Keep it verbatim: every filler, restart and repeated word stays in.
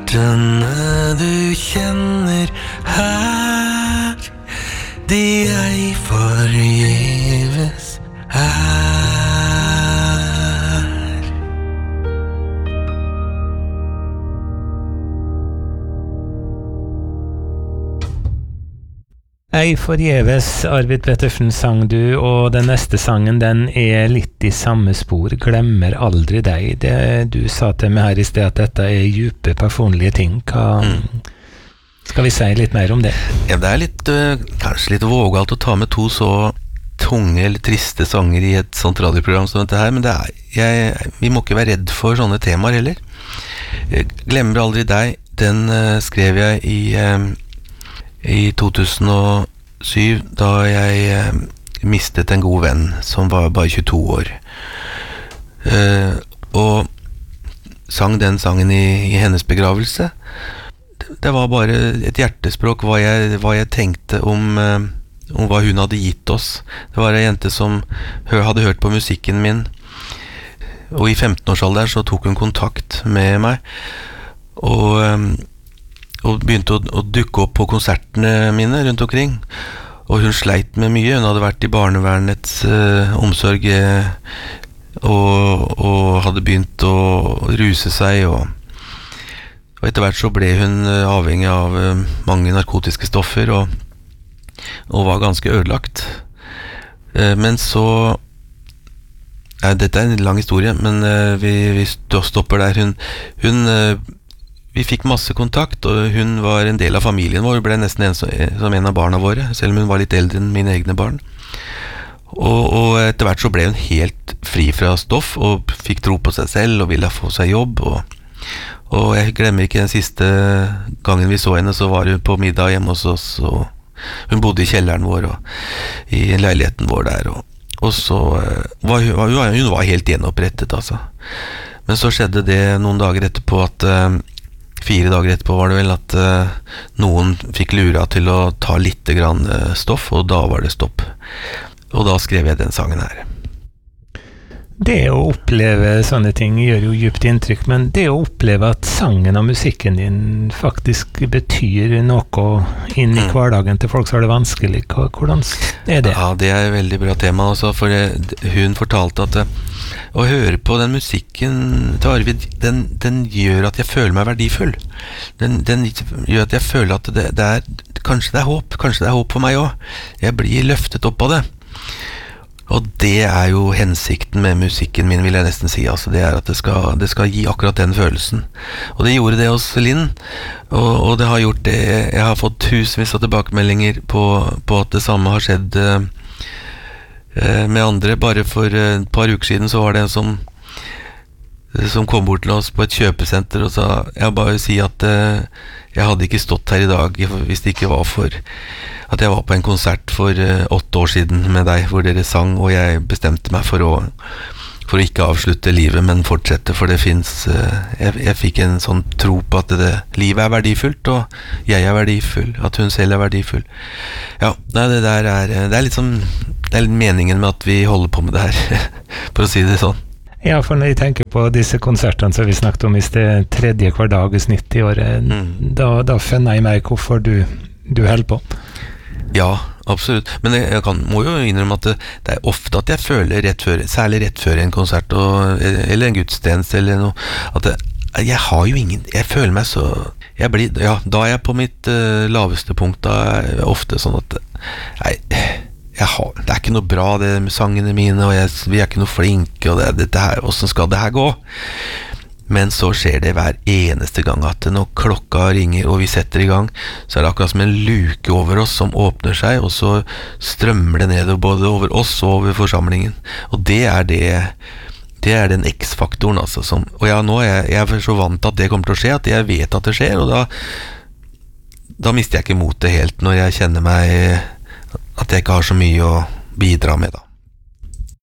smertene du kjenner her, de ei forgjeves her. Ei forgjeves, Arvid Pettersen sang du, og den neste sangen den er litt i samme spor, Glemmer aldri deg. Det, du sa til meg her i sted at dette er djupe personlige ting. Hva, mm. Skal vi si litt mer om det? Ja, det er litt, uh, kanskje litt vågalt å ta med to så tunge eller triste sanger i et sånt radioprogram som dette her, men det er, jeg, vi må ikke være redd for sånne temaer heller. Glemmer aldri deg, den uh, skrev jeg i... Uh, I to tusen og syv, da jeg eh, mistet en god venn som var bare tjueto år. Eh, og sang den sangen i, i hennes begravelse. Det, det var bare et hjertespråk hva jeg, hva jeg tenkte om, eh, om hva hun hadde gitt oss. Det var en jente som hø, hadde hørt på musikken min, og i femten-årsalderen så tok hun kontakt med meg, og eh, og begynte å, å dukke opp på konsertene mine rundt omkring, og hun sleit med mye. Hun hadde vært i barnevernets uh, omsorg uh, og, og hadde begynt å ruse seg, og, og etter hvert så ble hun uh, avhengig av uh, mange narkotiske stoffer, og, og var ganske ødelagt. Uh, men så uh, dette er en lang historie, men uh, vi, vi stopper der. Hun, hun uh, Vi fikk masse kontakt, og hun var en del av familien vår. Hun ble nesten en, som en av barna våre, selv om hun var litt eldre enn mine egne barn. Og, og etter hvert så ble hun helt fri fra stoff, og fikk tro på seg selv, og ville få seg jobb. Og, og jeg glemmer ikke den siste gangen vi så henne, så var hun på middag hjemme hos oss, og hun bodde i kjelleren vår, og i leiligheten vår der. Og, og så var hun, hun var helt gjenopprettet, altså. Men så skjedde det noen dager etterpå at... Fire dager etterpå var det vel at uh, noen fikk lura til å ta litt grann uh, stoff, og da var det stopp. Og da skrev jeg den sangen her. Det å oppleve sånne ting gjør jo djupt inntrykk, men det å oppleve at sangen og musikken din faktisk betyr noe inn i hverdagen til folk som har det vanskelig, hvordan er det? Ja, det er et veldig bra tema, altså, for det, hun fortalte at uh, å høre på den musikken til Arvid, den, den gjør at jeg føler meg verdifull. Den, den gjør at jeg føler at det, det er, kanskje det er håp, kanskje det er håp for meg også. Jeg blir løftet opp av det. Og det er jo hensikten med musikken min, vil jeg nesten si. Altså, det er at det skal, det skal gi akkurat den følelsen. Og det gjorde det hos Linn, og, og det har gjort det. Jeg har fått tusenvis av tilbakemeldinger på, på at det samme har skjedd eh, med andre. Bare for et par uker siden så var det en som som kom bort til oss på et kjøpesenter og sa, jeg bare si at uh, jeg hadde ikke stått her i dag hvis det ikke var for at jeg var på en konsert for uh, åtte år siden med deg, hvor dere sang, og jeg bestemte meg for å for å ikke avslutte livet, men fortsette, for det finnes uh, jeg, jeg fikk en sånn tro på at det, livet er verdifullt, og jeg er verdifull, at hun selv er verdifull. Ja, nei, det der er det er litt som det er litt meningen med at vi holder på med det her, for å si det sånn. Ja, for når jeg tenker på disse konsertene som vi snakket om i sted, tredje hver dag i snitt i året, mm. da, da finner jeg meg hvorfor du, du holder på. Ja, absolutt. Men jeg, jeg kan, må jo innrømme at det, det er ofte at jeg føler rett før, særlig rett før en konsert, og, eller en gudstjeneste, eller noe, at det, jeg har jo ingen, jeg føler meg så, jeg blir, ja, da er jeg på mitt uh, laveste punkt, da er jeg ofte sånn at, nei, jeg har, det er ikke noe bra det med sangene mine, og jeg, vi er ikke noe flinke, og det, dette her, hvordan skal det her gå? Men så skjer det hver eneste gang at når klokka ringer og vi setter i gang, så er det akkurat som en luke over oss som åpner seg, og så strømmer det ned både over oss og over forsamlingen. Og det er det, det er den X-faktoren, altså. Som, og ja, nå er jeg, jeg er så vant til at det kommer til å skje, at jeg vet at det skjer, og da, da mister jeg ikke motet helt når jeg kjenner meg at jeg ikke har så mye å bidra med, da.